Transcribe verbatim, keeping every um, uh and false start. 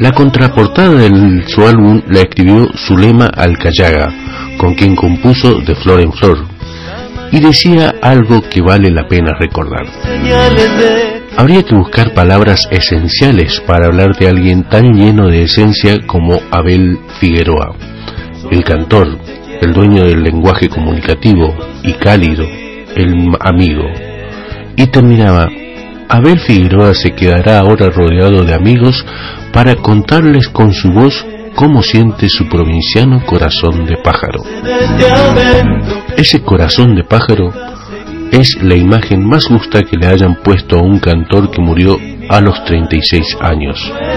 La contraportada de su álbum la escribió Zulema Alcayaga, con quien compuso De Flor en Flor, y decía algo que vale la pena recordar. Habría que buscar palabras esenciales para hablar de alguien tan lleno de esencia como Abel Figueroa, el cantor, el dueño del lenguaje comunicativo y cálido, el amigo. Y terminaba: Abel Figueroa se quedará ahora rodeado de amigos para contarles con su voz cómo siente su provinciano corazón de pájaro. Ese corazón de pájaro es la imagen más justa que le hayan puesto a un cantor que murió a los treinta y seis años.